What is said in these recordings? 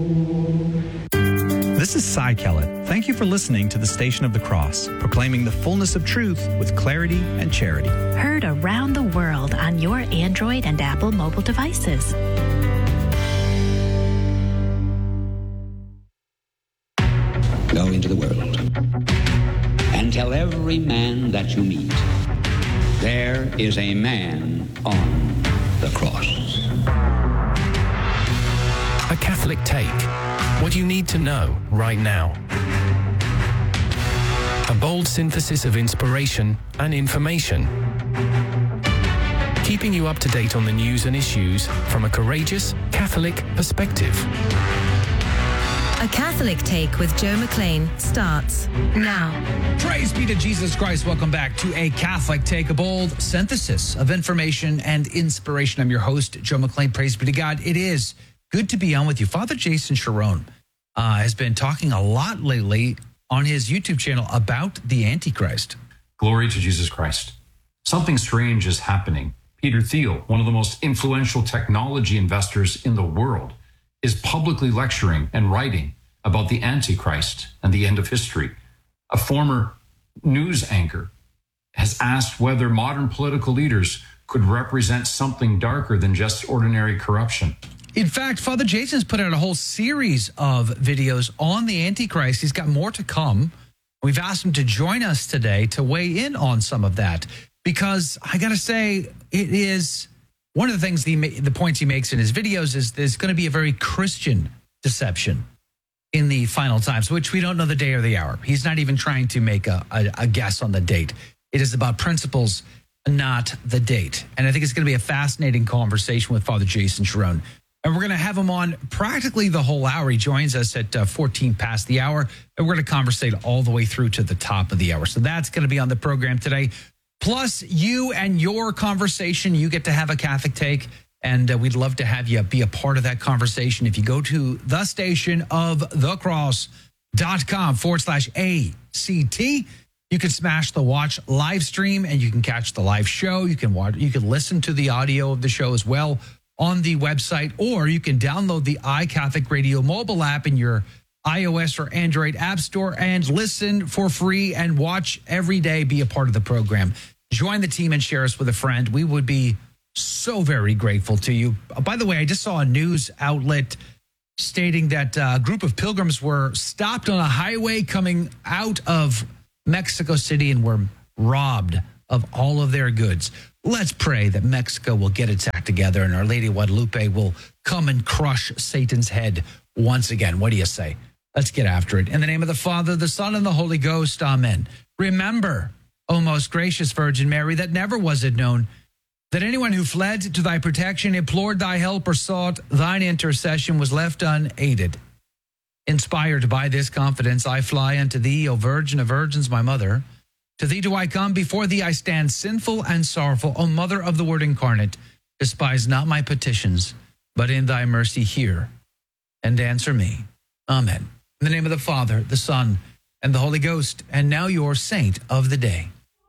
This is Cy Kellett. Thank you for listening to the Station of the Cross, proclaiming the fullness of truth with clarity and charity. Heard around the world on your Android and Apple mobile devices. Go into the world and tell every man that you meet, there is a man on the cross. A Catholic Take. What you need to know right now. A bold synthesis of inspiration and information. Keeping you up to date on the news and issues from a courageous Catholic perspective. A Catholic Take with Joe McLean starts now. Praise be to Jesus Christ. Welcome back to A Catholic Take, a bold synthesis of information and inspiration. I'm your host, Joe McLean. Praise be to God. It is good to be on with you. Father Jason Cherone has been talking a lot lately on his YouTube channel about the Antichrist. Glory to Jesus Christ. Something strange is happening. Peter Thiel, one of the most influential technology investors in the world, is publicly lecturing and writing about the Antichrist and the end of history. A former news anchor has asked whether modern political leaders could represent something darker than just ordinary corruption. In fact, Father Jason's put out a whole series of videos on the Antichrist. He's got more to come. We've asked him to join us today to weigh in on some of that, because I got to say, it is one of the things, the points he makes in his videos is there's going to be a very Christian deception in the final times, which we don't know the day or the hour. He's not even trying to make a guess on the date. It is about principles, not the date. And I think it's going to be a fascinating conversation with Father Jason Cherone. And we're going to have him on practically the whole hour. He joins us at 14 past the hour, and we're going to conversate all the way through to the top of the hour. So that's going to be on the program today. Plus, you and your conversation, you get to have a Catholic Take, and we'd love to have you be a part of that conversation. If you go to thestationofthecross.com/ACT, you can smash the watch live stream, and you can catch the live show. You can listen to the audio of the show as well on the website, or you can download the iCatholic Radio mobile app in your iOS or Android app store and listen for free and watch every day, be a part of the program. Join the team and share us with a friend. We would be so very grateful to you. By the way, I just saw a news outlet stating that a group of pilgrims were stopped on a highway coming out of Mexico City and were robbed of all of their goods. Let's pray that Mexico will get its act together and Our Lady of Guadalupe will come and crush Satan's head once again. What do you say? Let's get after it. In the name of the Father, the Son, and the Holy Ghost, amen. Remember, O most gracious Virgin Mary, that never was it known that anyone who fled to thy protection, implored thy help, or sought thine intercession was left unaided. Inspired by this confidence, I fly unto thee, O Virgin of Virgins, my mother. To thee do I come, before thee I stand sinful and sorrowful. O Mother of the Word incarnate, despise not my petitions, but in thy mercy hear and answer me. Amen. In the name of the Father, the Son, and the Holy Ghost, and now your saint of the day.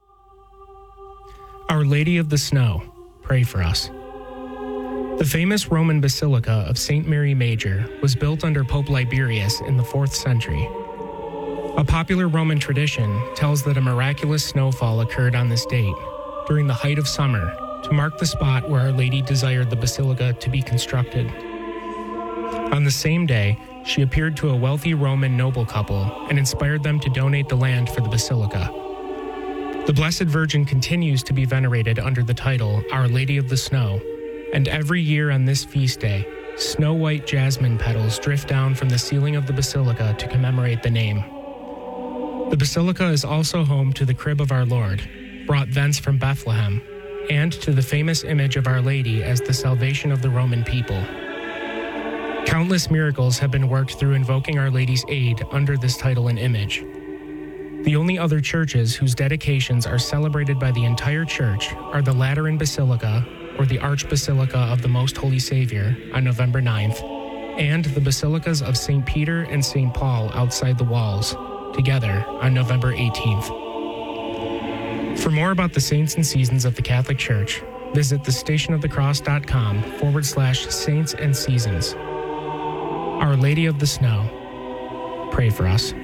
Our Lady of the Snow, pray for us. The famous Roman Basilica of St. Mary Major was built under Pope Liberius in the 4th century. A popular Roman tradition tells that a miraculous snowfall occurred on this date, during the height of summer, to mark the spot where Our Lady desired the basilica to be constructed. On the same day, she appeared to a wealthy Roman noble couple and inspired them to donate the land for the basilica. The Blessed Virgin continues to be venerated under the title Our Lady of the Snow, and every year on this feast day, snow-white jasmine petals drift down from the ceiling of the basilica to commemorate the name. The basilica is also home to the crib of our Lord, brought thence from Bethlehem, and to the famous image of Our Lady as the salvation of the Roman people. Countless miracles have been worked through invoking Our Lady's aid under this title and image. The only other churches whose dedications are celebrated by the entire church are the Lateran Basilica, or the Archbasilica of the Most Holy Savior, on November 9th, and the basilicas of St. Peter and St. Paul outside the walls, together on November 18th. For more about the saints and seasons of the Catholic Church, visit thestationofthecross.com/saints and seasons. Our Lady of the Snow, pray for us.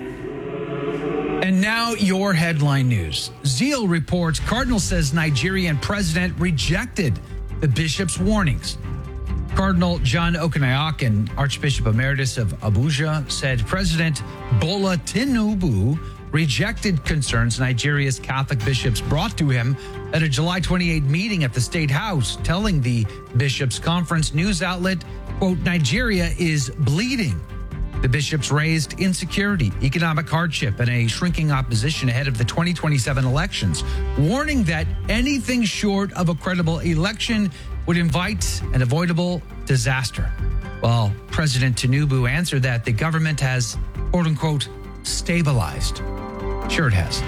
And now your headline news. Zeal reports Cardinal says Nigerian president rejected the bishop's warnings. Cardinal John Okonayakin, Archbishop Emeritus of Abuja, said President Bola Tinubu rejected concerns Nigeria's Catholic bishops brought to him at a July 28 meeting at the State House, telling the bishops' conference news outlet, quote, Nigeria is bleeding. The bishops raised insecurity, economic hardship, and a shrinking opposition ahead of the 2027 elections, warning that anything short of a credible election would invite an avoidable disaster. Well, President Tinubu answered that the government has, quote unquote, stabilized. Sure it has.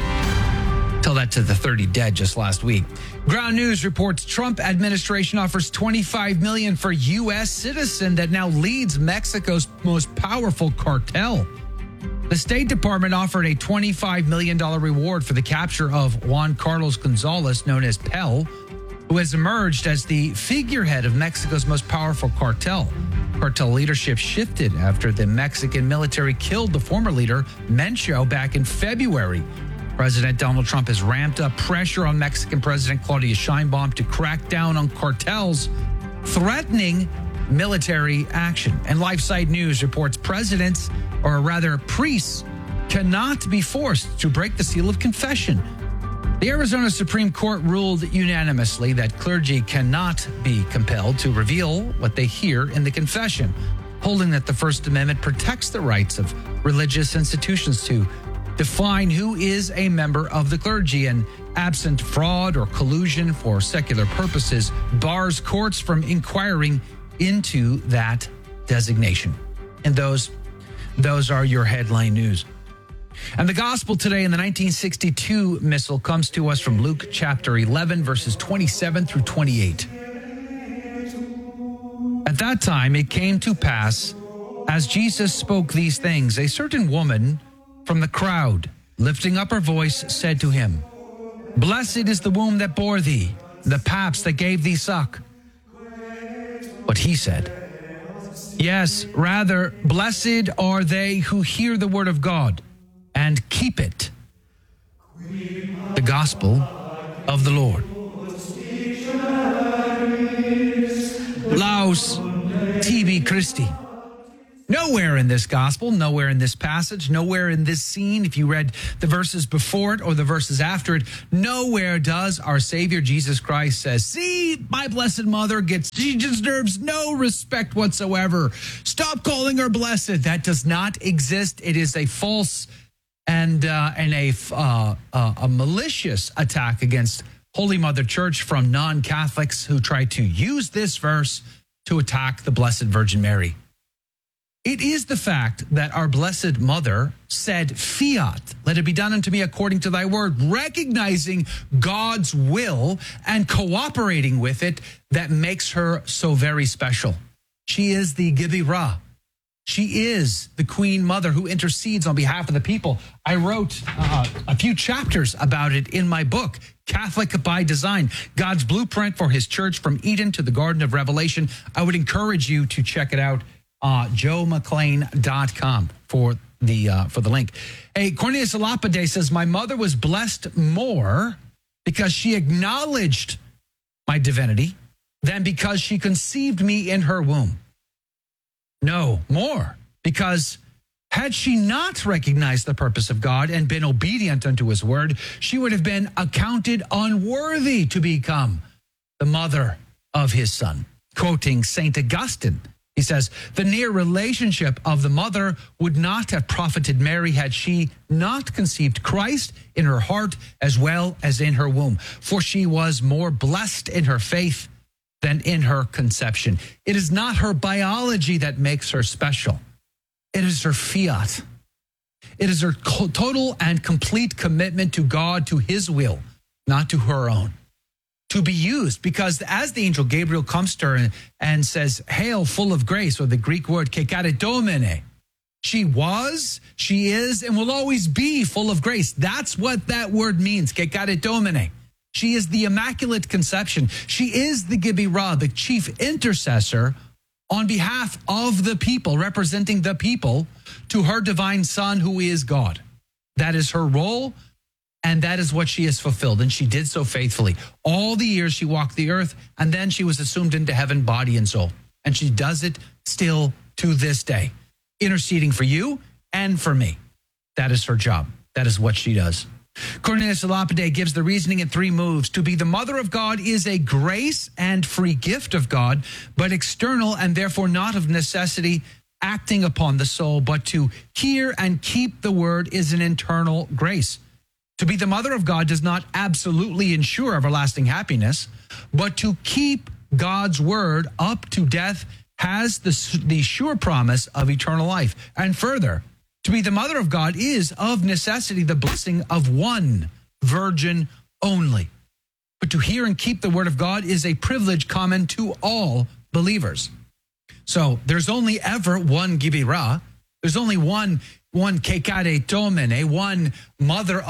Tell that to the 30 dead just last week. Ground News reports Trump administration offers $25 million for U.S. citizen that now leads Mexico's most powerful cartel. The State Department offered a $25 million reward for the capture of Juan Carlos Gonzalez, known as Pel, who has emerged as the figurehead of Mexico's most powerful cartel. Cartel leadership shifted after the Mexican military killed the former leader, Mencho, back in February. President Donald Trump has ramped up pressure on Mexican President Claudia Sheinbaum to crack down on cartels, threatening military action. And LifeSite News reports presidents, or rather priests, cannot be forced to break the seal of confession. The Arizona Supreme Court ruled unanimously that clergy cannot be compelled to reveal what they hear in the confession, holding that the First Amendment protects the rights of religious institutions to define who is a member of the clergy, and absent fraud or collusion for secular purposes bars courts from inquiring into that designation. And those are your headline news. And the gospel today in the 1962 missal comes to us from Luke chapter 11, verses 27 through 28. At that time, it came to pass, as Jesus spoke these things, a certain woman from the crowd, lifting up her voice, said to him, Blessed is the womb that bore thee, the paps that gave thee suck. But he said, Yes, rather, blessed are they who hear the word of God and keep it. The gospel of the Lord. Laus tibi Christi. Nowhere in this gospel, nowhere in this passage, nowhere in this scene, if you read the verses before it or the verses after it, nowhere does our Savior Jesus Christ says, see, my blessed mother she deserves no respect whatsoever. Stop calling her blessed. That does not exist. It is a false and a malicious attack against Holy Mother Church from non-Catholics who try to use this verse to attack the Blessed Virgin Mary. It is the fact that our Blessed Mother said, fiat, let it be done unto me according to thy word, recognizing God's will and cooperating with it, that makes her so very special. She is the Gibirah. She is the Queen Mother who intercedes on behalf of the people. I wrote a few chapters about it in my book, Catholic by Design, God's Blueprint for His Church from Eden to the Garden of Revelation. I would encourage you to check it out. JoeMcClain.com for the link. Hey, Cornelius Lapide says, my mother was blessed more because she acknowledged my divinity than because she conceived me in her womb. No, more, because had she not recognized the purpose of God and been obedient unto his word, she would have been accounted unworthy to become the mother of his son. Quoting St. Augustine, he says, the near relationship of the mother would not have profited Mary had she not conceived Christ in her heart as well as in her womb, for she was more blessed in her faith than in her conception. It is not her biology that makes her special. It is her fiat. It is her total and complete commitment to God, to his will, not to her own. To be used, because as the angel Gabriel comes to her and says, hail, full of grace, or the Greek word kekaridomene, she was, she is, and will always be full of grace. That's what that word means, kekaridomene. She is the Immaculate Conception. She is the Gibirah, the chief intercessor on behalf of the people, representing the people, to her divine Son, who is God. That is her role, and that is what she has fulfilled. And she did so faithfully. All the years she walked the earth, and then she was assumed into heaven, body and soul. And she does it still to this day, interceding for you and for me. That is her job. That is what she does. Cornelius Lapide gives the reasoning in 3 moves. To be the mother of God is a grace and free gift of God, but external and therefore not of necessity acting upon the soul, but to hear and keep the word is an internal grace. To be the mother of God does not absolutely ensure everlasting happiness, but to keep God's word up to death has the sure promise of eternal life. And further, to be the mother of God is of necessity the blessing of one virgin only. But to hear and keep the word of God is a privilege common to all believers. So there's only ever one Gibirah. There's only one Kekade Tomene, one mother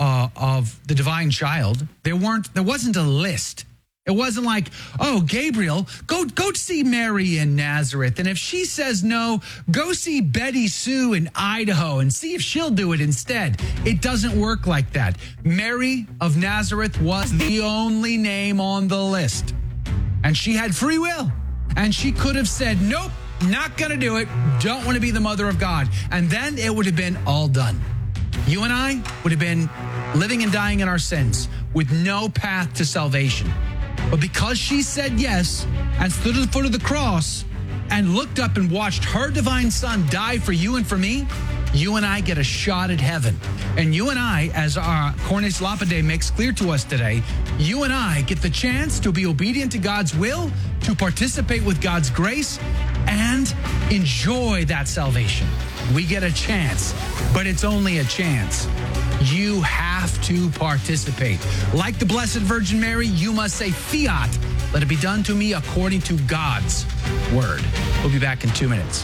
of the divine child. There wasn't a list. It wasn't like, oh, Gabriel, go see Mary in Nazareth. And if she says no, go see Betty Sue in Idaho and see if she'll do it instead. It doesn't work like that. Mary of Nazareth was the only name on the list. And she had free will. And she could have said, nope, not going to do it. Don't want to be the mother of God. And then it would have been all done. You and I would have been living and dying in our sins with no path to salvation. But because she said yes and stood at the foot of the cross and looked up and watched her divine Son die for you and for me, you and I get a shot at heaven. And you and I, as our Cornelius Lapide makes clear to us today, you and I get the chance to be obedient to God's will, to participate with God's grace, and enjoy that salvation. We get a chance, but it's only a chance. You have to participate. Like the Blessed Virgin Mary, you must say, fiat, let it be done to me according to God's word. We'll be back in 2 minutes.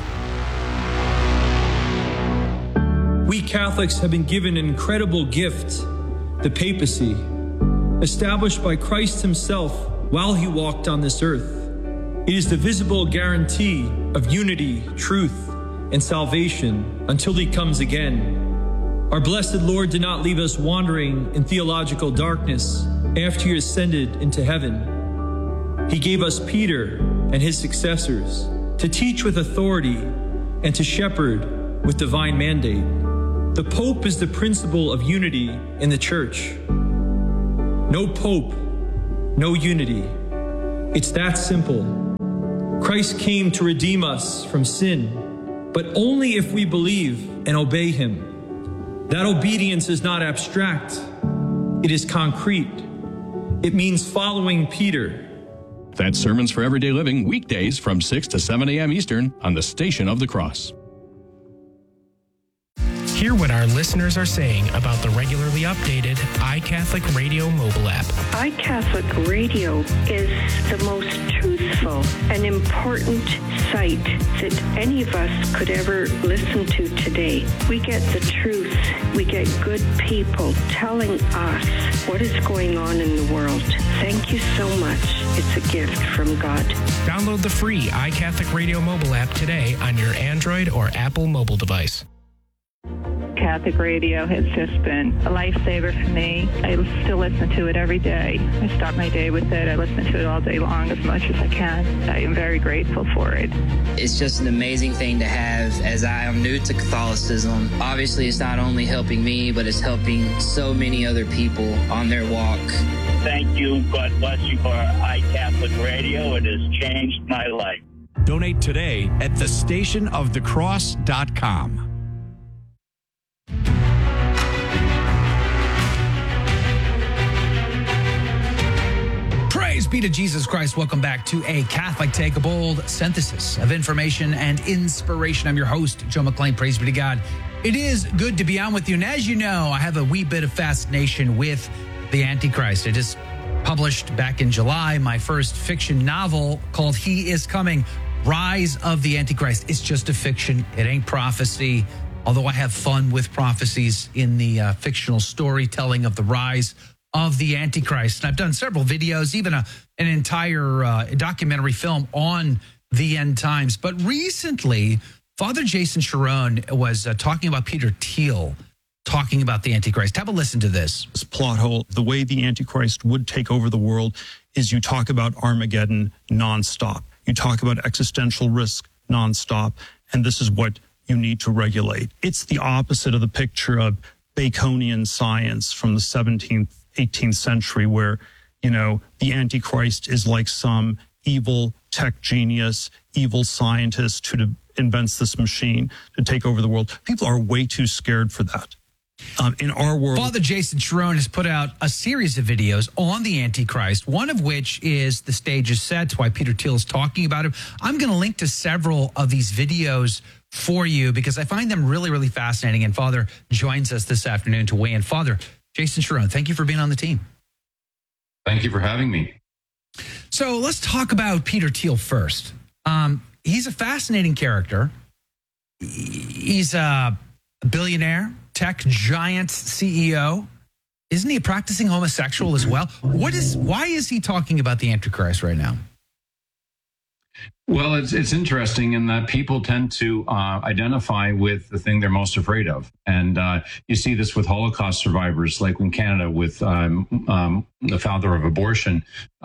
We Catholics have been given an incredible gift, the papacy, established by Christ himself while he walked on this earth. It is the visible guarantee of unity, truth, and salvation until he comes again. Our blessed Lord did not leave us wandering in theological darkness after he ascended into heaven. He gave us Peter and his successors to teach with authority and to shepherd with divine mandate. The Pope is the principle of unity in the Church. No Pope, no unity. It's that simple. Christ came to redeem us from sin, but only if we believe and obey him. That obedience is not abstract. It is concrete. It means following Peter. That's Sermons for Everyday Living, weekdays from 6 to 7 a.m. Eastern on the Station of the Cross. Hear what our listeners are saying about the regularly updated iCatholic Radio mobile app. iCatholic Radio is the most truthful and important site that any of us could ever listen to today. We get the truth. We get good people telling us what is going on in the world. Thank you so much. It's a gift from God. Download the free iCatholic Radio mobile app today on your Android or Apple mobile device. Catholic radio has just been a lifesaver for me. I still listen to it every day. I start my day with it. I listen to it all day long as much as I can. I am very grateful for it. It's just an amazing thing to have as I am new to Catholicism. Obviously, it's not only helping me, but it's helping so many other people on their walk. Thank you. God bless you for iCatholic Radio. It has changed my life. Donate today at thestationofthecross.com. Praise be to Jesus Christ. Welcome back to A Catholic Take, a bold synthesis of information and inspiration. I'm your host, Joe McLean. Praise be to God. It is good to be on with you. And as you know, I have a wee bit of fascination with the Antichrist. I just published back in July my first fiction novel called He Is Coming, Rise of the Antichrist. It's just a fiction. It ain't prophecy. Although I have fun with prophecies in the fictional storytelling of the rise of the Antichrist. And I've done several videos, even an entire documentary film on the end times. But recently, Father Jason Sharon was talking about Peter Thiel, talking about the Antichrist. Have a listen to this. This plot hole, the way the Antichrist would take over the world is you talk about Armageddon nonstop. You talk about existential risk nonstop. And this is what you need to regulate. It's the opposite of the picture of Baconian science from the 17th, 18th century, where, you know, the Antichrist is like some evil tech genius, evil scientist who invents this machine to take over the world. People are way too scared for that. In our world, Father Jason Sharon has put out a series of videos on the Antichrist, one of which is The Stage is Set, why Peter Thiel is talking about him. I'm going to link to several of these videos for you because I find them really, really fascinating. And Father joins us this afternoon to weigh in. Father Jason Sharon, thank you for being on the team. Thank you for having me. So let's talk about Peter Thiel first. He's a fascinating character. He's a billionaire, tech giant CEO. Isn't he a practicing homosexual as well? Why is he talking about the Antichrist right now? Well, it's interesting in that people tend to identify with the thing they're most afraid of. And you see this with Holocaust survivors, like in Canada with the founder of abortion,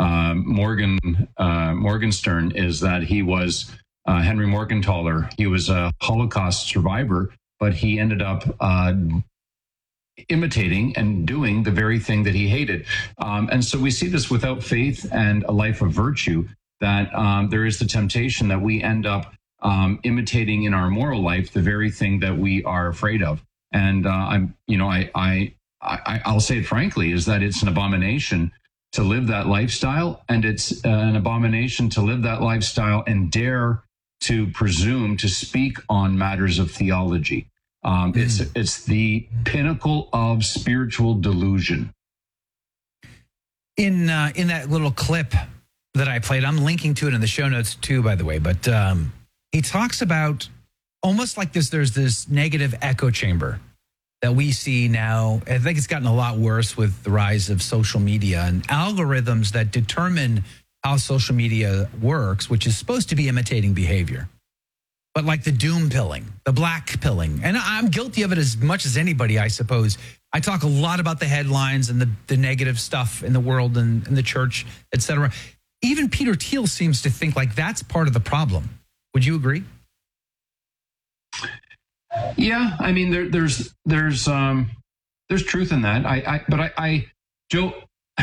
Morgenstern, is that he was Henry Morgenthaler. He was a Holocaust survivor, but he ended up imitating and doing the very thing that he hated. And so we see this without faith and a life of virtue, that there is the temptation that we end up imitating in our moral life the very thing that we are afraid of. And I'll say it frankly, is that it's an abomination to live that lifestyle, and it's an abomination to live that lifestyle and dare to presume to speak on matters of theology. It's the pinnacle of spiritual delusion. In that little clip that I played, I'm linking to it in the show notes too, by the way, but he talks about almost like there's this negative echo chamber that we see now. I think it's gotten a lot worse with the rise of social media and algorithms that determine how social media works, which is supposed to be imitating behavior. But like the doom pilling, the black pilling, and I'm guilty of it as much as anybody, I suppose. I talk a lot about the headlines and the negative stuff in the world and in the church, et cetera. Even Peter Thiel seems to think like that's part of the problem. Would you agree? Yeah, I mean, there's truth in that. Joe,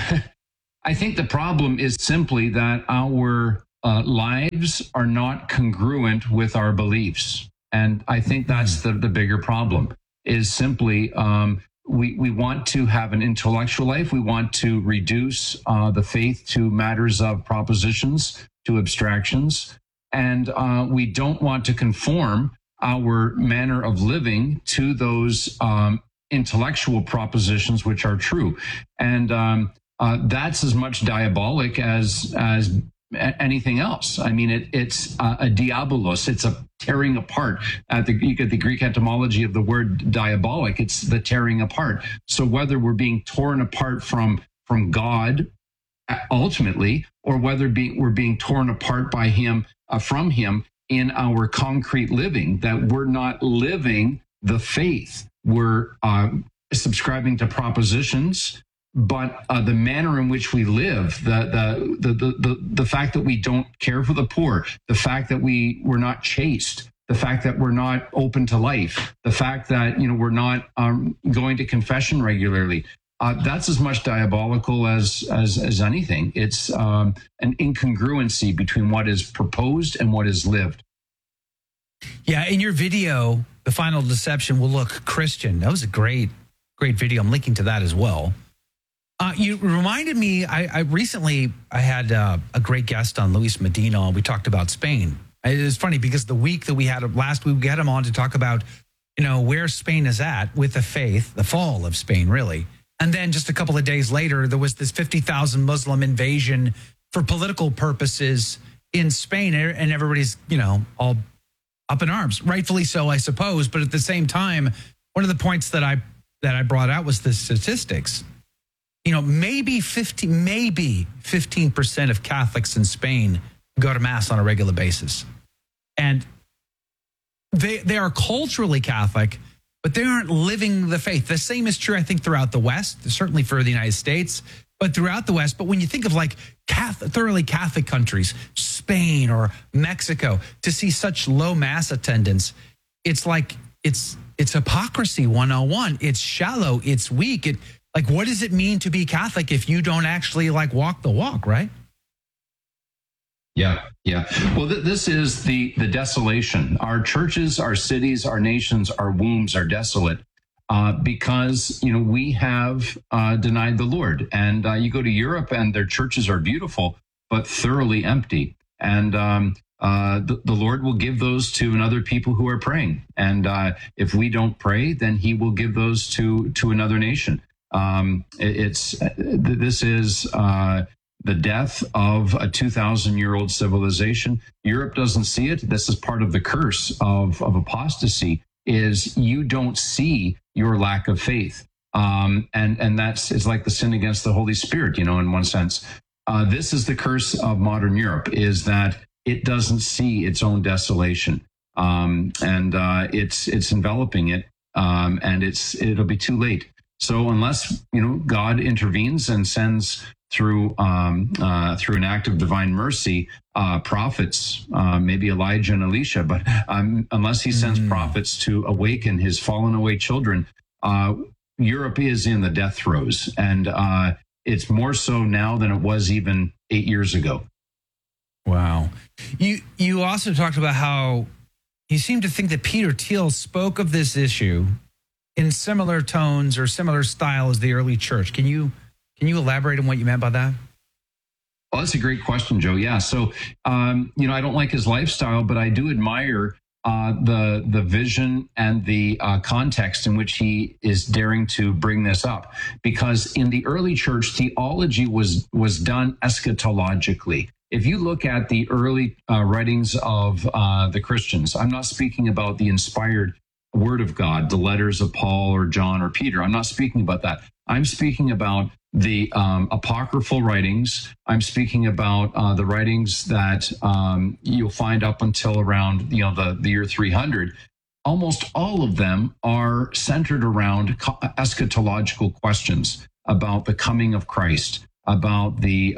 I think the problem is simply that our lives are not congruent with our beliefs, and I think that's the bigger problem. Is simply we want to have an intellectual life. We want to reduce the faith to matters of propositions, to abstractions, and we don't want to conform our manner of living to those intellectual propositions which are true. And that's as much diabolic as anything else. I mean, it's a diabolos. It's a tearing apart. You get the Greek etymology of the word diabolic. It's the tearing apart. So whether we're being torn apart from God ultimately, or whether we're being torn apart by Him, from Him in our concrete living, that we're not living the faith. We're subscribing to propositions, but the manner in which we live, the fact that we don't care for the poor, the fact that we're not chaste, the fact that we're not open to life, the fact that we're not going to confession regularly, that's as much diabolical as anything. It's an incongruency between what is proposed and what is lived. Yeah, in your video, The Final Deception Will Look Christian. That was a great video. I'm linking to that as well. You reminded me, I recently had a great guest on, Luis Medina, and we talked about Spain. It was funny because the week that we had last week, we had him on to talk about, where Spain is at with the faith, the fall of Spain, really. And then just a couple of days later, there was this 50,000 Muslim invasion for political purposes in Spain, and everybody's, all up in arms, rightfully so, I suppose. But at the same time, one of the points that I brought out was the statistics. Maybe 15% of Catholics in Spain go to Mass on a regular basis. And they are culturally Catholic, but they aren't living the faith. The same is true, I think, throughout the West, certainly for the United States, but throughout the West. But when you think of like thoroughly Catholic countries, Spain or Mexico, to see such low Mass attendance, it's like it's hypocrisy 101. It's shallow. It's weak. Like, what does it mean to be Catholic if you don't actually like walk the walk, right? Yeah. Well, this is the desolation. Our churches, our cities, our nations, our wombs are desolate because, we have denied the Lord. And you go to Europe and their churches are beautiful, but thoroughly empty. And the Lord will give those to another people who are praying. And if we don't pray, then he will give those to another nation. This is the death of a 2,000-year-old civilization. Europe doesn't see it. This is part of the curse of apostasy, is you don't see your lack of faith. And it's like the sin against the Holy Spirit, in one sense. This is the curse of modern Europe, is that it doesn't see its own desolation. It's enveloping it, and it'll be too late. So unless, God intervenes and sends through an act of divine mercy, prophets, maybe Elijah and Elisha, but unless he sends prophets to awaken his fallen away children, Europe is in the death throes, and it's more so now than it was even 8 years ago. Wow. You also talked about how you seem to think that Peter Thiel spoke of this issue in similar tones or similar style as the early church. Can you elaborate on what you meant by that? Well, that's a great question, Joe. Yeah. So, I don't like his lifestyle, but I do admire the vision and the context in which he is daring to bring this up. Because in the early church, theology was done eschatologically. If you look at the early writings of the Christians, I'm not speaking about the inspired Word of God, the letters of Paul or John or Peter. I'm not speaking about that. I'm speaking about the apocryphal writings. I'm speaking about the writings that you'll find up until around the year 300. Almost all of them are centered around eschatological questions about the coming of Christ, about the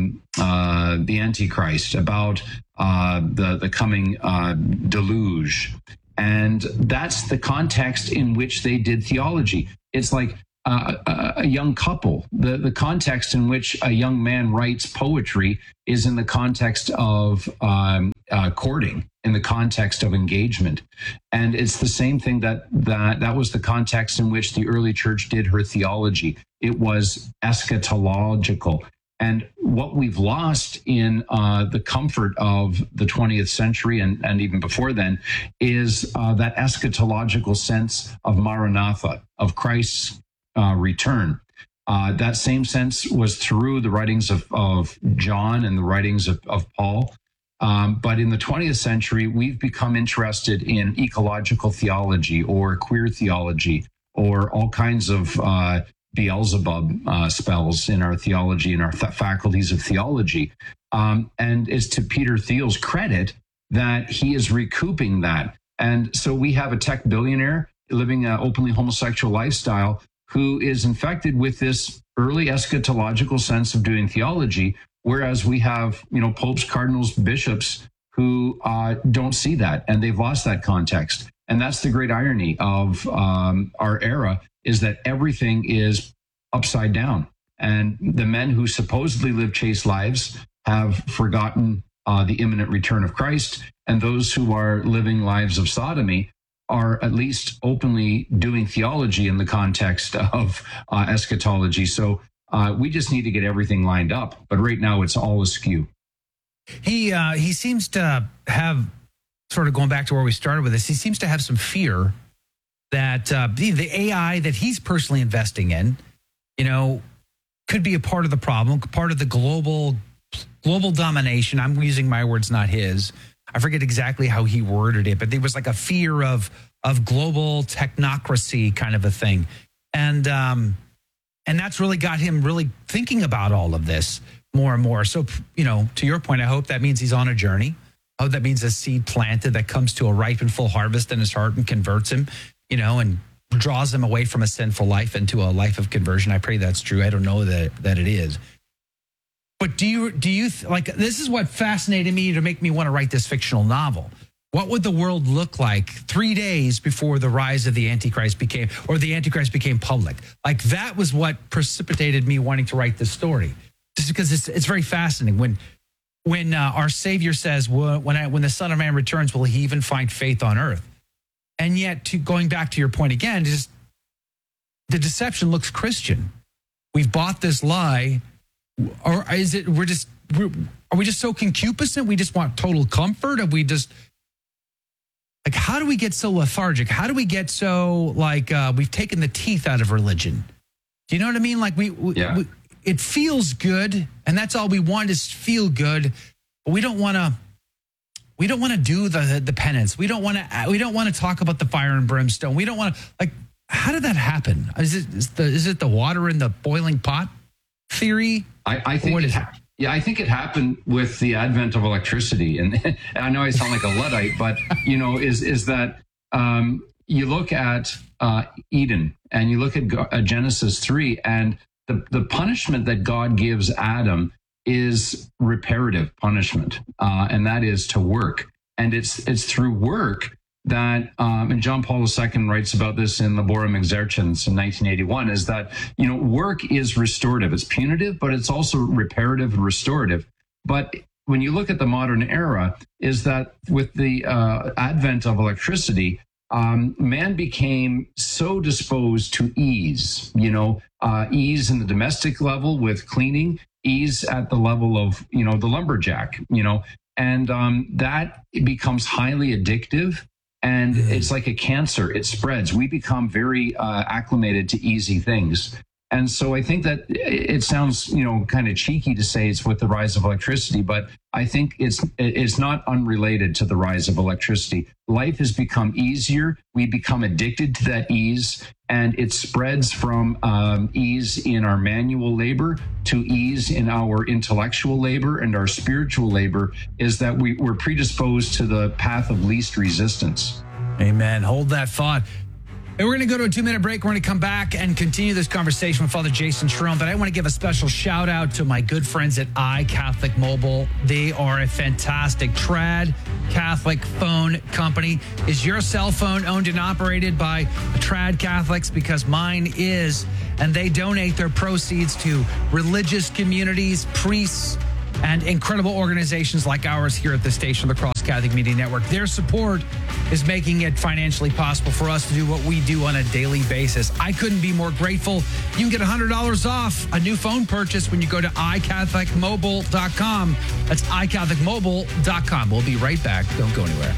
Antichrist, about the coming deluge. And that's the context in which they did theology. It's like a young couple. The context in which a young man writes poetry is in the context of courting, in the context of engagement. And it's the same thing that was the context in which the early church did her theology. It was eschatological. And what we've lost in the comfort of the 20th century and even before then is that eschatological sense of Maranatha, of Christ's return. That same sense was through the writings of John and the writings of Paul. But in the 20th century, we've become interested in ecological theology or queer theology or all kinds of Beelzebub spells in our theology, in our faculties of theology. And it's to Peter Thiel's credit that he is recouping that. And so we have a tech billionaire living an openly homosexual lifestyle who is infected with this early eschatological sense of doing theology, whereas we have, popes, cardinals, bishops who don't see that, and they've lost that context. And that's the great irony of our era, is that everything is upside down. And the men who supposedly live chaste lives have forgotten the imminent return of Christ. And those who are living lives of sodomy are at least openly doing theology in the context of eschatology. So we just need to get everything lined up. But right now, it's all askew. He seems to have, sort of going back to where we started with this, he seems to have some fear that the AI that he's personally investing in, could be a part of the problem, part of the global domination. I'm using my words, not his. I forget exactly how he worded it, but there was like a fear of global technocracy kind of a thing. And that's really got him really thinking about all of this. more and more. So, to your point, I hope that means he's on a journey. I hope that means a seed planted that comes to a ripe and full harvest in his heart and converts him, and draws him away from a sinful life into a life of conversion. I pray that's true. I don't know that it is. But do you this is what fascinated me to make me want to write this fictional novel. What would the world look like 3 days before the rise of the Antichrist became public? Like, that was what precipitated me wanting to write this story. Just because it's very fascinating. When our Savior says, when the Son of Man returns, will he even find faith on earth? And yet, going back to your point again, just the deception looks Christian. We've bought this lie, or is it are we just so concupiscent? We just want total comfort? Are we just how do we get so lethargic? How do we get so we've taken the teeth out of religion? Do you know what I mean? It feels good, and that's all we want is feel good. But we don't want to do the penance. We don't want to talk about the fire and brimstone. We don't want to how did that happen? Is it the water in the boiling pot theory? I think I think it happened with the advent of electricity, and I know I sound like a Luddite, but is that you look at Eden and you look at Genesis 3, and the punishment that God gives Adam is reparative punishment, and that is to work, and it's through work that, and John Paul II writes about this in Laborem Exercens in 1981, is that, work is restorative. It's punitive, but it's also reparative and restorative. But when you look at the modern era, is that with the advent of electricity, man became so disposed to ease, ease in the domestic level with cleaning, ease at the level of, the lumberjack, and that becomes highly addictive. And it's like a cancer. It spreads. We become very acclimated to easy things. And so I think that it sounds, kind of cheeky to say it's with the rise of electricity, but I think it's not unrelated to the rise of electricity. Life has become easier. We become addicted to that ease, and it spreads from ease in our manual labor to ease in our intellectual labor, and our spiritual labor is that we're predisposed to the path of least resistance. Amen. Hold that thought. And we're going to go to a 2-minute break. We're going to come back and continue this conversation with Father Jason Cherone. But I want to give a special shout out to my good friends at iCatholic Mobile. They are a fantastic trad Catholic phone company. Is your cell phone owned and operated by trad Catholics? Because mine is. And they donate their proceeds to religious communities, priests, and incredible organizations like ours here at the Station of the Cross Catholic Media Network. Their support is making it financially possible for us to do what we do on a daily basis. I couldn't be more grateful. You can get $100 off a new phone purchase when you go to iCatholicMobile.com. That's iCatholicMobile.com. We'll be right back. Don't go anywhere.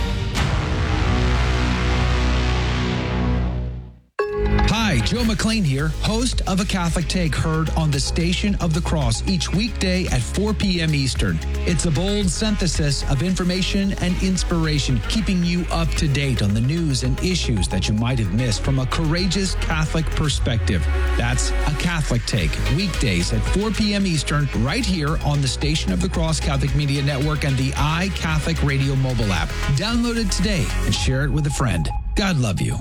Hi, Joe McLean here, host of A Catholic Take, heard on the Station of the Cross each weekday at 4 p.m. Eastern. It's a bold synthesis of information and inspiration, keeping you up to date on the news and issues that you might have missed from a courageous Catholic perspective. That's A Catholic Take, weekdays at 4 p.m. Eastern, right here on the Station of the Cross Catholic Media Network and the iCatholic Radio mobile app. Download it today and share it with a friend. God love you.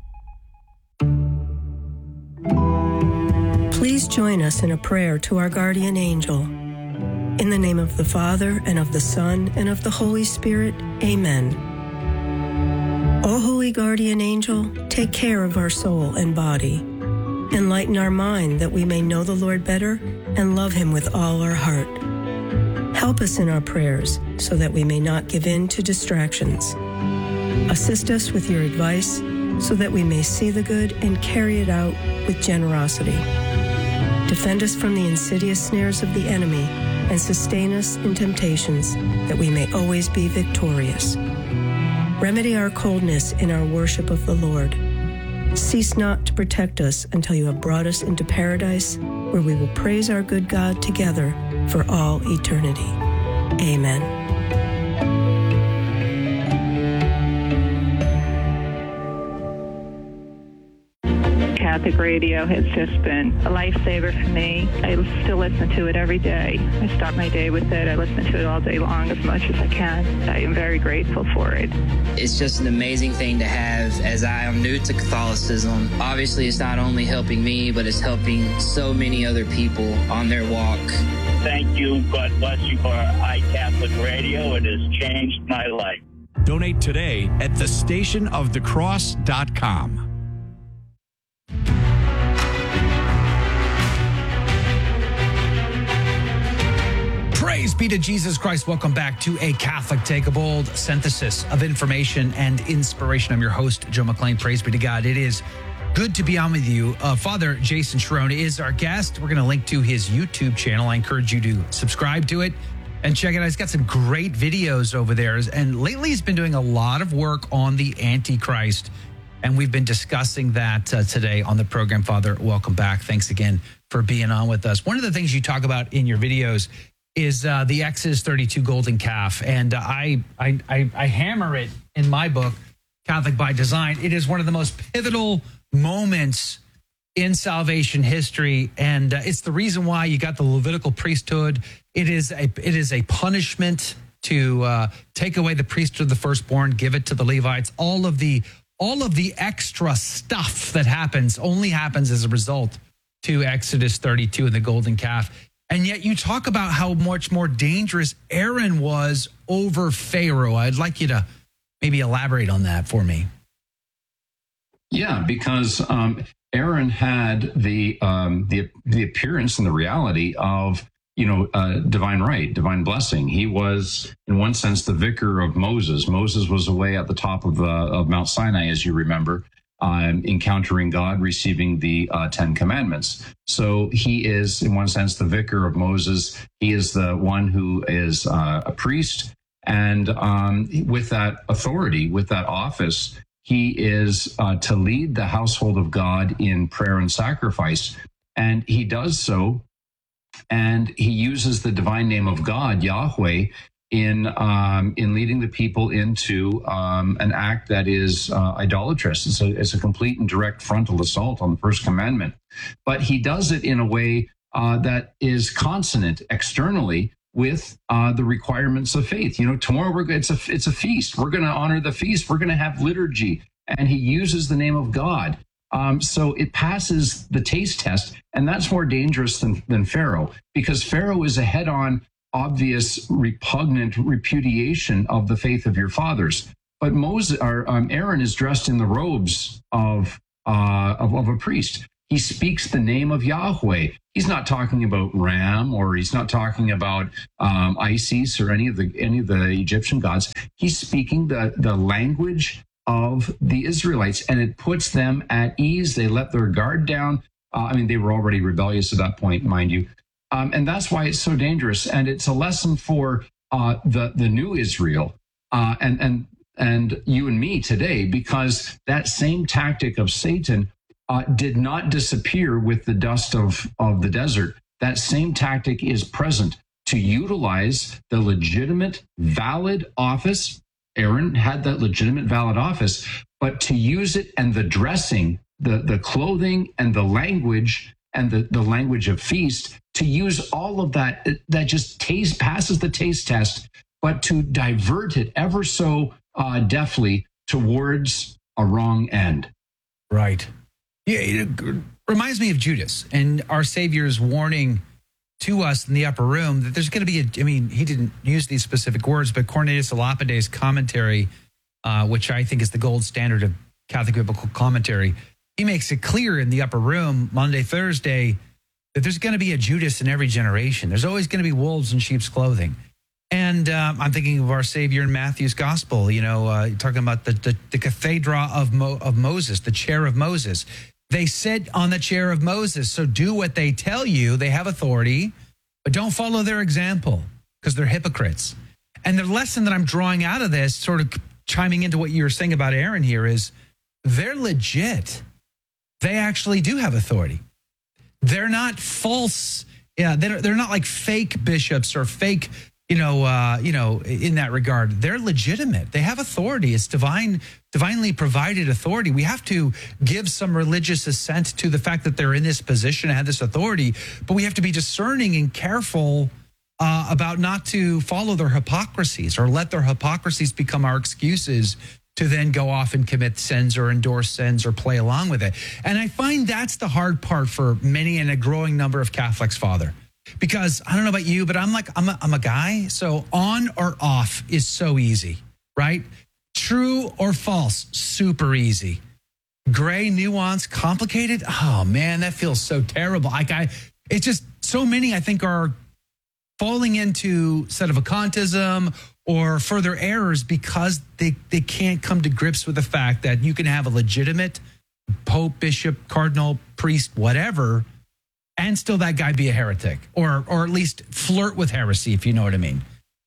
Please join us in a prayer to our guardian angel. In the name of the Father, and of the Son, and of the Holy Spirit, amen. O holy guardian angel, take care of our soul and body. Enlighten our mind that we may know the Lord better and love him with all our heart. Help us in our prayers so that we may not give in to distractions. Assist us with your advice so that we may see the good and carry it out with generosity. Defend us from the insidious snares of the enemy and sustain us in temptations that we may always be victorious. Remedy our coldness in our worship of the Lord. Cease not to protect us until you have brought us into paradise, where we will praise our good God together for all eternity. Amen. Catholic radio has just been a lifesaver for me. I still listen to it every day. I start my day with it. I listen to it all day long as much as I can. I am very grateful for it. It's just an amazing thing to have, as I am new to Catholicism. Obviously, it's not only helping me, but it's helping so many other people on their walk. Thank you. God bless you for iCatholic Radio. It has changed my life. Donate today at thestationofthecross.com. Praise be to Jesus Christ. Welcome back to A Catholic Take, a bold synthesis of information and inspiration. I'm your host, Joe McClain. Praise be to God. It is good to be on with you. Father Jason Cherone is our guest. We're going to link to his YouTube channel. I encourage you to subscribe to it and check it out. He's got some great videos over there. And lately he's been doing a lot of work on the Antichrist. And we've been discussing that today on the program. Father, welcome back. Thanks again for being on with us. One of the things you talk about in your videos is the Exodus 32 golden calf. And I hammer it in my book, Catholic by Design. It is one of the most pivotal moments in salvation history. And it's the reason why you got the Levitical priesthood. It is a punishment to take away the priesthood of the firstborn, give it to the Levites. All of the extra stuff that only happens as a result to Exodus 32 and the golden calf. And yet you talk about how much more dangerous Aaron was over Pharaoh. I'd like you to maybe elaborate on that for me. Yeah, because Aaron had the appearance and the reality of divine right, divine blessing. He was, in one sense, the vicar of Moses. Moses was away at the top of Mount Sinai, as you remember, encountering God, receiving the 10 Commandments. So he is, in one sense, the vicar of Moses. He is the one who is a priest. And with that authority, with that office, he is to lead the household of God in prayer and sacrifice. And he does so. And he uses the divine name of God, Yahweh, in leading the people into an act that is idolatrous. It's a complete and direct frontal assault on the first commandment. But he does it in a way that is consonant externally with the requirements of faith. Tomorrow it's a feast. We're going to honor the feast. We're going to have liturgy. And he uses the name of God. So it passes the taste test. And that's more dangerous than Pharaoh, because Pharaoh is a head-on, obvious, repugnant repudiation of the faith of your fathers. But Aaron is dressed in the robes of a priest. He speaks the name of Yahweh. He's not talking about Ram, or he's not talking about Isis or any of the Egyptian gods. He's speaking the language of the Israelites, and it puts them at ease. They let their guard down. They were already rebellious at that point, mind you. And that's why it's so dangerous. And it's a lesson for the new Israel and you and me today, because that same tactic of Satan did not disappear with the dust of the desert. That same tactic is present to utilize the legitimate, valid office. Aaron had that legitimate, valid office, but to use it and the dressing, the clothing and the language and the language of feast, to use all of that just passes the taste test, but to divert it ever so deftly towards a wrong end. Right. Yeah, it reminds me of Judas and our Savior's warning to us in the upper room that there's going to be he didn't use these specific words, but Cornelius a Lapide's commentary, which I think is the gold standard of Catholic biblical commentary, he makes it clear in the upper room Monday, Thursday, that there's going to be a Judas in every generation. There's always going to be wolves in sheep's clothing. And I'm thinking of our Savior in Matthew's gospel, talking about the cathedra of Moses, the chair of Moses. They sit on the chair of Moses, so do what they tell you. They have authority, but don't follow their example because they're hypocrites. And the lesson that I'm drawing out of this, sort of chiming into what you were saying about Aaron here, is they're legit. They actually do have authority. They're not false. Yeah, they're not like fake bishops or fake, in that regard. They're legitimate. They have authority. It's divinely provided authority. We have to give some religious assent to the fact that they're in this position and have this authority, but we have to be discerning and careful about not to follow their hypocrisies or let their hypocrisies become our excuses to then go off and commit sins or endorse sins or play along with it. And I find that's the hard part for many and a growing number of Catholics, Father. Because I don't know about you, but I'm a guy, so on or off is so easy, right? True or false, super easy. Gray, nuance, complicated. Oh man, that feels so terrible. It's just so many I think are falling into sedevacantism or further errors because they can't come to grips with the fact that you can have a legitimate pope, bishop, cardinal, priest, whatever, and still that guy be a heretic or at least flirt with heresy, if you know what I mean.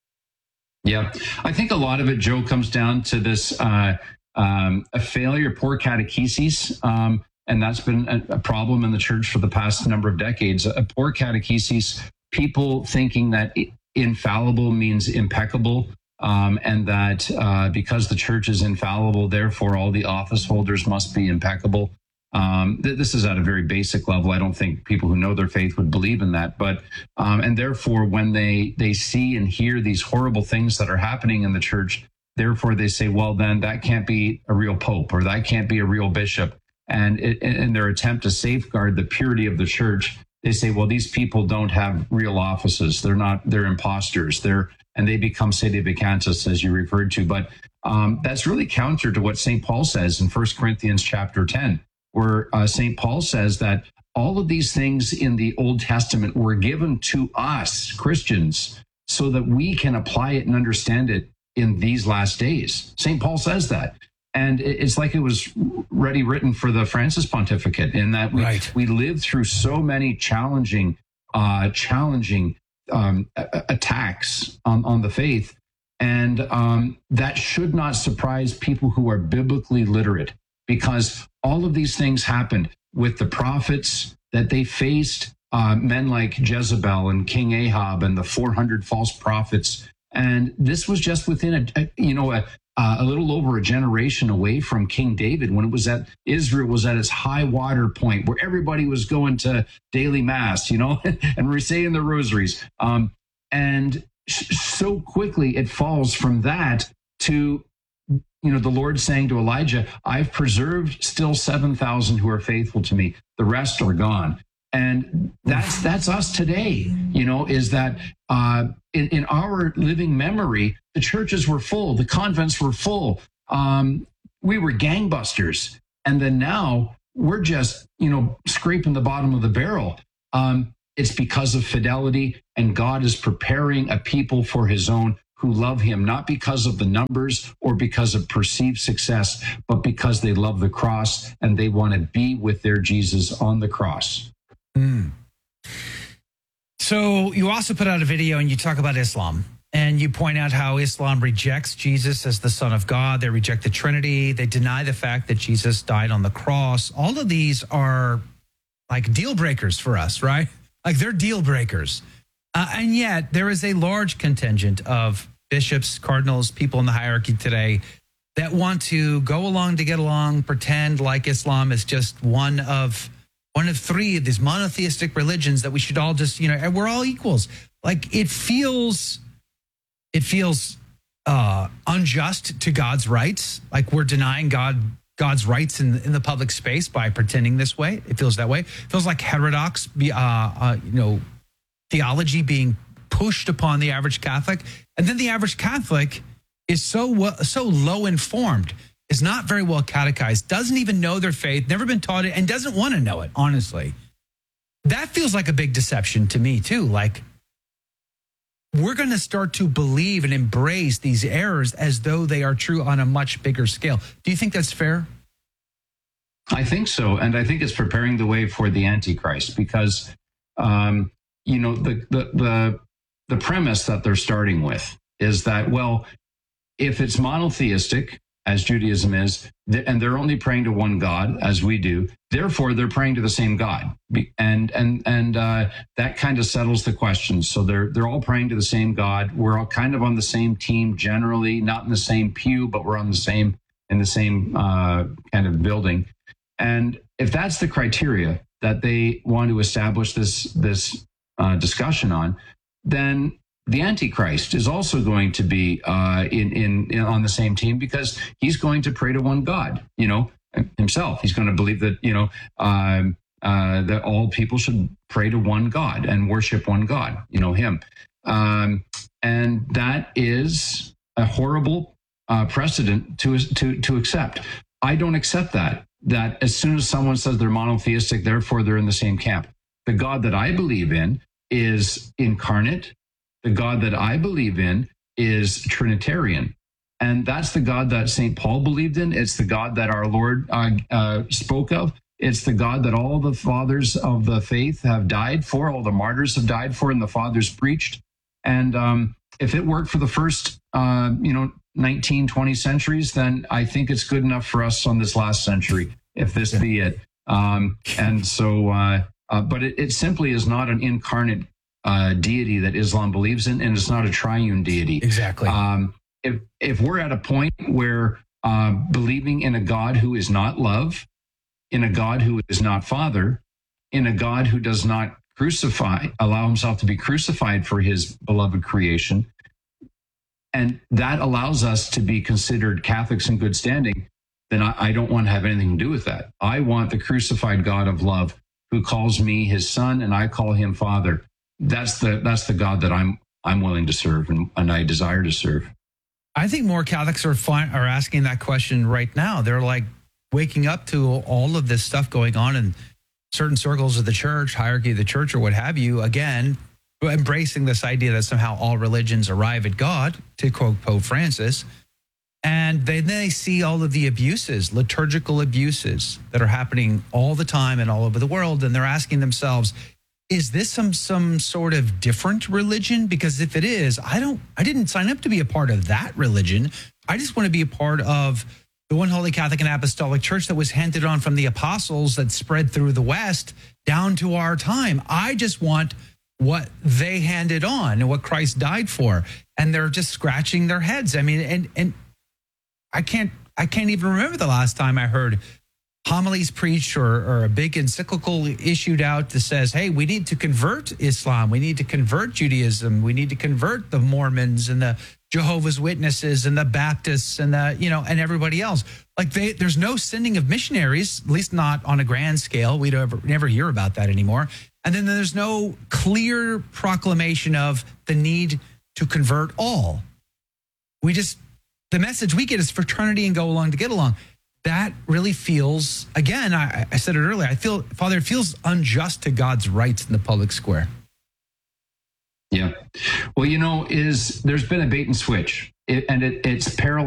Yeah, I think a lot of it, Joe, comes down to this a failure, poor catechesis, and that's been a problem in the church for the past number of decades. A poor catechesis, people thinking that infallible means impeccable, and that because the church is infallible, therefore all the office holders must be impeccable. This is at a very basic level. I don't think people who know their faith would believe in that. But and therefore, when they see and hear these horrible things that are happening in the church, therefore they say, well, then that can't be a real pope or that can't be a real bishop. And in their attempt to safeguard the purity of the church, they say, well, these people don't have real offices. They're imposters. And they become sedevacantists, as you referred to. But that's really counter to what St. Paul says in 1 Corinthians chapter 10. Where St. Paul says that all of these things in the Old Testament were given to us, Christians, so that we can apply it and understand it in these last days. St. Paul says that. And it's like it was already written for the Francis pontificate in that we lived through so many challenging attacks on the faith. And that should not surprise people who are biblically literate, because all of these things happened with the prophets that they faced, men like Jezebel and King Ahab and the 400 false prophets. And this was just within a little over a generation away from King David, when Israel was at its high water point, where everybody was going to daily mass, and reciting the rosaries. And so quickly it falls from that to the Lord saying to Elijah, I've preserved still 7,000 who are faithful to me. The rest are gone. And that's us today, is that in our living memory, the churches were full, the convents were full. We were gangbusters. And then now we're just, scraping the bottom of the barrel. It's because of fidelity, and God is preparing a people for his own who love him, not because of the numbers or because of perceived success, but because they love the cross and they want to be with their Jesus on the cross. Mm. So you also put out a video and you talk about Islam, and you point out how Islam rejects Jesus as the Son of God. They reject the Trinity. They deny the fact that Jesus died on the cross. All of these are like deal breakers for us, right? Like they're deal breakers. And yet there is a large contingent of bishops, cardinals, people in the hierarchy today that want to go along to get along, pretend like Islam is just one of three of these monotheistic religions that we should all just, we're all equals. Like it feels unjust to God's rights. Like we're denying God's rights in the public space by pretending this way. It feels that way. It feels like heterodox, theology being pushed upon the average Catholic. And then the average Catholic is so low informed, is not very well catechized, doesn't even know their faith, never been taught it, and doesn't want to know it, honestly. That feels like a big deception to me, too. Like, we're going to start to believe and embrace these errors as though they are true on a much bigger scale. Do you think that's fair? I think so. And I think it's preparing the way for the Antichrist, because, the premise that they're starting with is that, well, if it's monotheistic, as Judaism is, and they're only praying to one God as we do. Therefore, they're praying to the same God, and that kind of settles the question. So they're all praying to the same God. We're all kind of on the same team generally, not in the same pew, but we're on the same kind of building. And if that's the criteria that they want to establish this discussion on, then the Antichrist is also going to be in on the same team, because he's going to pray to one God, himself. He's going to believe that, that all people should pray to one God and worship one God, him. And that is a horrible precedent to accept. I don't accept that as soon as someone says they're monotheistic, therefore they're in the same camp. The God that I believe in is incarnate. The God that I believe in is Trinitarian. And that's the God that St. Paul believed in. It's the God that our Lord spoke of. It's the God that all the fathers of the faith have died for, all the martyrs have died for, and the fathers preached. And if it worked for the first, 19, 20 centuries, then I think it's good enough for us on this last century, if this be it. But it simply is not an incarnate deity that Islam believes in, and it's not a triune deity. Exactly. If we're at a point where believing in a God who is not love, in a God who is not Father, in a God who does not allow himself to be crucified for his beloved creation, and that allows us to be considered Catholics in good standing, then I don't want to have anything to do with that. I want the crucified God of love who calls me his son and I call him Father. That's the God that I'm willing to serve and I desire to serve. I think more Catholics are asking that question right now. They're like waking up to all of this stuff going on in certain circles of the church, hierarchy of the church, or what have you. Again, embracing this idea that somehow all religions arrive at God, to quote Pope Francis. And then they see all of the abuses, liturgical abuses that are happening all the time and all over the world. And they're asking themselves, is this some sort of different religion? Because if it is, I didn't sign up to be a part of that religion. I just want to be a part of the one holy Catholic and Apostolic Church that was handed on from the apostles that spread through the West down to our time. I just want what they handed on and what Christ died for. And they're just scratching their heads. I mean, and I can't even remember the last time I heard homilies preached or a big encyclical issued out that says, hey, we need to convert Islam. We need to convert Judaism. We need to convert the Mormons and the Jehovah's Witnesses and the Baptists and and everybody else. Like there's no sending of missionaries, at least not on a grand scale. We never hear about that anymore. And then there's no clear proclamation of the need to convert all. The message we get is fraternity and go along to get along. That really feels, again, I said it earlier, Father, it feels unjust to God's rights in the public square. Yeah. Well, there's been a bait and switch, it's parallel.